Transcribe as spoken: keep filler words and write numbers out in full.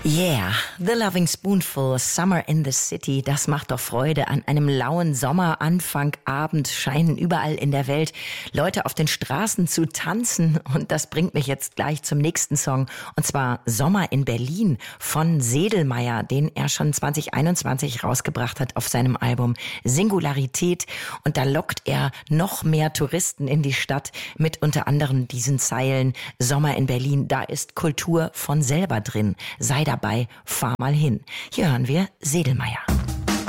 Yeah, The Loving Spoonful, Summer in the City, das macht doch Freude. An einem lauen Sommeranfangabend scheinen überall in der Welt Leute auf den Straßen zu tanzen. Und das bringt mich jetzt gleich zum nächsten Song. Und zwar Sommer in Berlin von Sedlmayr, den er schon zwanzig einundzwanzig rausgebracht hat auf seinem Album Singularität. Und da lockt er noch mehr Touristen in die Stadt mit unter anderem diesen Zeilen: Sommer in Berlin, da ist Kultur von selber drin. Sei dabei, fahr mal hin. Hier hören wir Sedlmayr.